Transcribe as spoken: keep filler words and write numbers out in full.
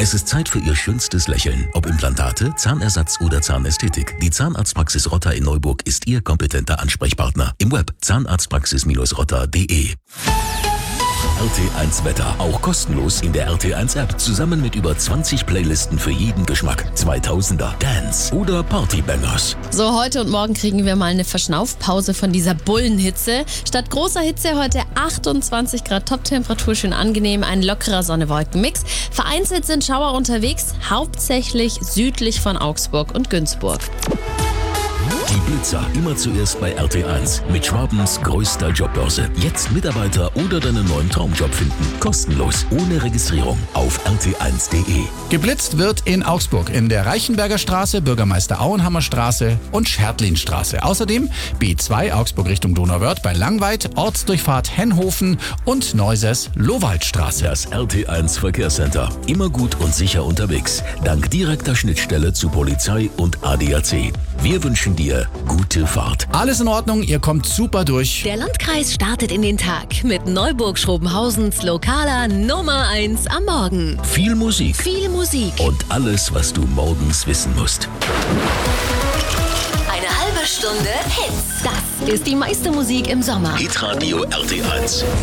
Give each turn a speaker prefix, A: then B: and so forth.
A: Es ist Zeit für Ihr schönstes Lächeln. Ob Implantate, Zahnersatz oder Zahnästhetik. Die Zahnarztpraxis Rotter in Neuburg ist Ihr kompetenter Ansprechpartner. Im Web zahnarztpraxis rotter punkt de. R T eins Wetter, auch kostenlos in der R T eins App, zusammen mit über zwanzig Playlisten für jeden Geschmack. zweitausender, Dance oder Partybangers.
B: So, heute und morgen kriegen wir mal eine Verschnaufpause von dieser Bullenhitze. Statt großer Hitze heute achtundzwanzig Grad Toptemperatur, schön angenehm, ein lockerer Sonne-Wolken-Mix. Vereinzelt sind Schauer unterwegs, hauptsächlich südlich von Augsburg und Günzburg.
A: Die Blitzer immer zuerst bei R T eins mit Schwabens größter Jobbörse. Jetzt Mitarbeiter oder deinen neuen Traumjob finden. Kostenlos, ohne Registrierung auf r t eins punkt de.
C: Geblitzt wird in Augsburg in der Reichenberger Straße, Bürgermeister Auenhammer Straße und Schertlinstraße. Außerdem B zwei Augsburg Richtung Donauwörth bei Langweid, Ortsdurchfahrt Henhofen und Neusers Lowaldstraße.
A: Das R T eins Verkehrscenter. Immer gut und sicher unterwegs. Dank direkter Schnittstelle zu Polizei und A D A C. Wir wünschen dir gute Fahrt.
C: Alles in Ordnung, ihr kommt super durch.
D: Der Landkreis startet in den Tag mit Neuburg-Schrobenhausens lokaler Nummer eins am Morgen.
A: Viel Musik.
D: Viel Musik.
A: Und alles, was du morgens wissen musst.
D: Eine halbe Stunde Hits. Das ist die meiste Musik im Sommer.
A: Hitradio R T eins.